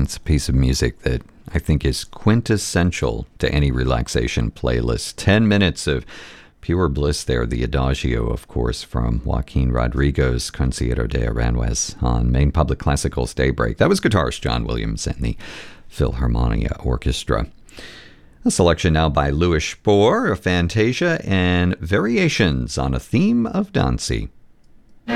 It's a piece of music that I think is quintessential to any relaxation playlist. 10 minutes of pure bliss there. The Adagio, of course, from Joaquin Rodrigo's Concierto de Aranjuez on Maine Public Classical's Daybreak. That was guitarist John Williams and the Philharmonia Orchestra. A selection now by Louis Spohr of Fantasia and Variations on a Theme of Dancy.